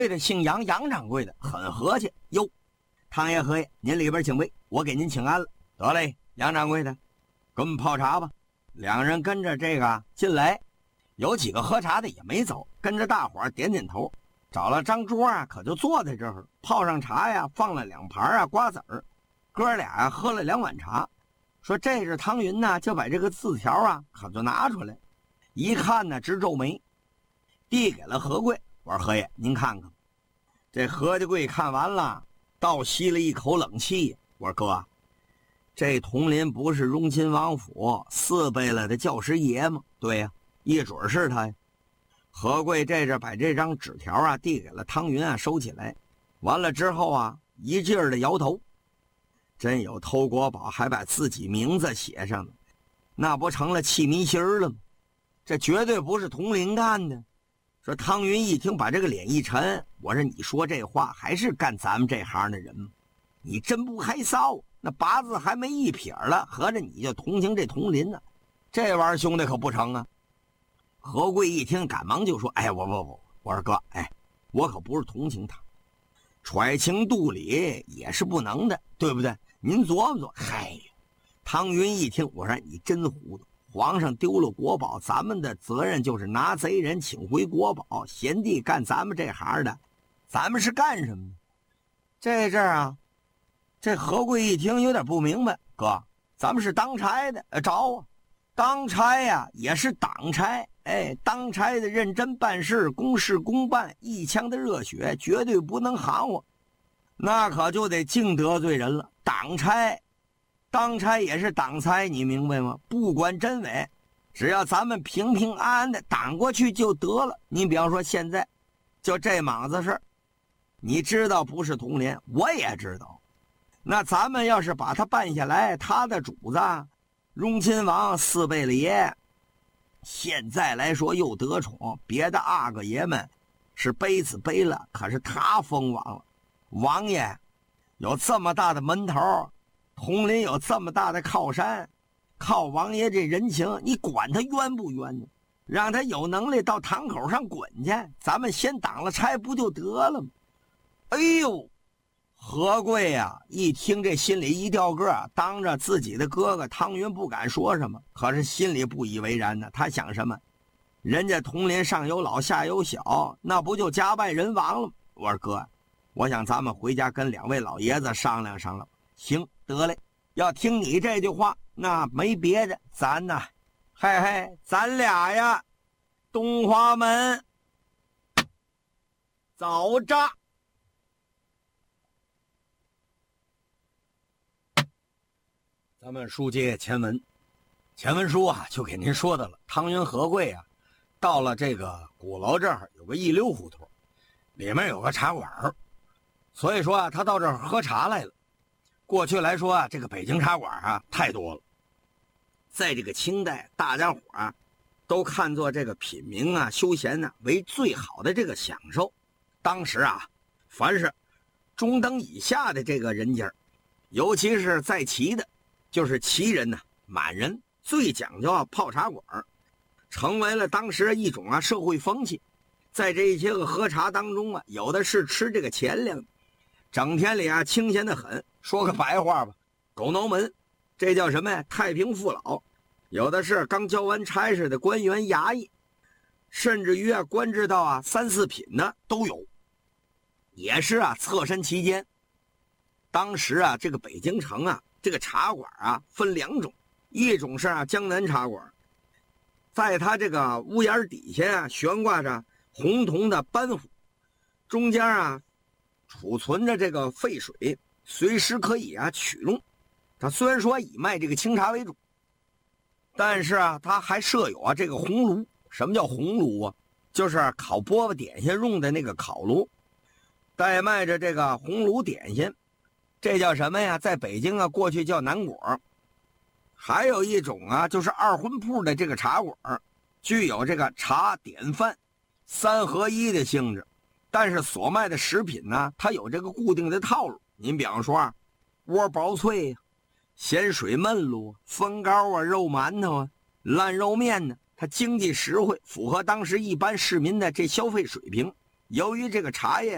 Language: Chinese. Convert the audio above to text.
这姓杨，杨掌柜的很和气哟。汤爷何爷，您里边请位，我给您请安了。得嘞，杨掌柜的，给我们泡茶吧。两人跟着这个进来，有几个喝茶的也没走，跟着大伙儿点点头，找了张桌啊，可就坐在这儿，泡上茶呀，放了2盘啊瓜子儿，哥俩喝了2碗茶。说这是汤云呢，就把这个字条啊，可就拿出来，一看呢，直皱眉，递给了何贵。我说何爷，您看看。这何家贵看完了，倒吸了一口冷气。我说哥，这佟林不是荣亲王府4辈了的教师爷吗？对呀，一准是他呀。何贵这阵把这张纸条啊递给了汤云啊，收起来，完了之后啊，一劲儿的摇头。真有偷国宝还把自己名字写上了，那不成了气迷心了吗？这绝对不是佟林干的。说汤云一听，把这个脸一沉，我说你说这话还是干咱们这行的人吗？你真不害臊，那8字还没一撇了，合着你就同情这佟林呢？这玩意儿兄弟可不成啊。何贵一听赶忙就说，哎，我说哥，哎，我可不是同情他，揣情度理也是不能的，对不对？您琢磨琢磨。嗨，汤云一听，我说你真糊涂，皇上丢了国宝，咱们的责任就是拿贼人请回国宝，贤弟干咱们这行的，咱们是干什么的？这阵儿啊，这何贵一听有点不明白，哥，咱们是当差的，找啊，当差呀也是党差，哎，当差的认真办事，公事公办，一腔的热血，绝对不能含糊，那可就得净得罪人了。党差当差也是党差，你明白吗？不管真伪，只要咱们平平安安的挡过去就得了。你比方说现在就这码子事，你知道不是佟林，我也知道，那咱们要是把他办下来，他的主子荣亲王4辈了爷，现在来说又得宠，别的阿哥爷们是背死背了，可是他封王了。王爷有这么大的门头，佟林有这么大的靠山，靠王爷这人情，你管他冤不冤呢？让他有能力到堂口上滚去，咱们先挡了差不就得了吗？哎呦，何贵呀，一听这心里一掉个，当着自己的哥哥汤云不敢说什么，可是心里不以为然呢。他想什么？人家佟林上有老下有小，那不就家败人亡了吗？我说哥，我想咱们回家跟2位老爷子商量商量。行，得嘞，要听你这句话，那没别的，咱呐，咱俩呀，东华门早扎。咱们书接前文，前文书啊，就给您说到了汤云何贵啊，到了这个鼓楼这儿有个一溜胡同，里面有个茶馆，所以说啊，他到这儿喝茶来了。过去来说啊，这个北京茶馆啊太多了，在这个清代，大家伙啊都看作这个品茗啊、休闲啊为最好的这个享受。当时啊，凡是中等以下的这个人家，尤其是在旗的，就是旗人满人，最讲究泡茶馆，成为了当时一种社会风气。在这些个喝茶当中有的是吃这个钱粮，整天里清闲得很。说个白话吧，狗挠门，这叫什么呀？太平父老。有的是刚交完差事的官员衙役，甚至于官至到3、4品的都有，也是侧身其间。当时这个北京城这个茶馆分2种，一种是江南茶馆，在它这个屋檐底下悬挂着红铜的班壶，中间储存着这个沸水，随时可以取用。它虽然说以卖这个清茶为主，但是它还设有这个红炉。什么叫红炉啊？就是烤饽饽点心用的那个烤炉，代卖着这个红炉点心，这叫什么呀？在北京过去叫南果。还有一种就是2荤铺的这个茶馆，具有这个茶点饭3合1的性质，但是所卖的食品它有这个固定的套路。您比方说窝薄脆咸水焖卤、分糕肉馒头烂肉面它经济实惠，符合当时一般市民的这消费水平。由于这个茶叶